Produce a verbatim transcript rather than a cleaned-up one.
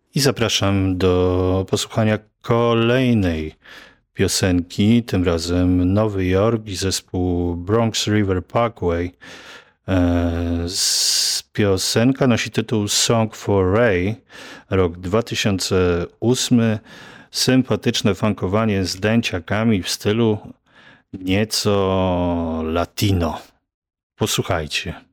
I zapraszam do posłuchania kolejnej piosenki, tym razem Nowy Jork i zespół Bronx River Parkway. Piosenka nosi tytuł Song for Ray, rok dwa tysiące ósmy. Sympatyczne funkowanie z dęciakami w stylu nieco latino. Posłuchajcie.